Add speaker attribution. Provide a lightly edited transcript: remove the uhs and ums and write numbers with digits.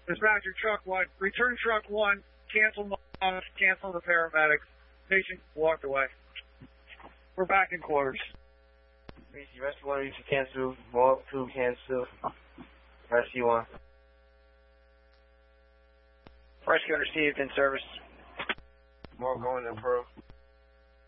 Speaker 1: Dispatcher, truck 1. Return truck 1. Cancel the paramedics. Patient walked away. We're back in quarters.
Speaker 2: Rescue 1, you can cancel. Walk 2, cancel. Rescue 1.
Speaker 3: Rescue received in service.
Speaker 2: More going to Pearl.